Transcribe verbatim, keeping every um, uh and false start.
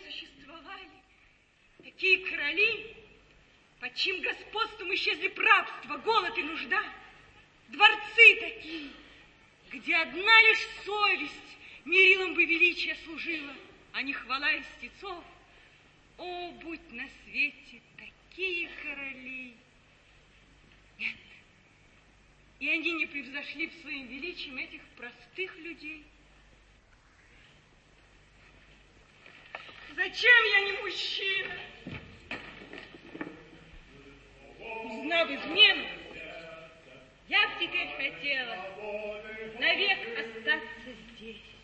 существовали, такие короли, под чьим господством исчезли рабство, голод и нужда, дворцы такие, где одна лишь совесть мерилом бы величия служила, а не хвала истецов. О, будь на свете такие короли! Нет, и они не превзошли бы своим величием этих простых людей. Зачем я не мужчина? Узнав измену, я б теперь хотела навек остаться здесь.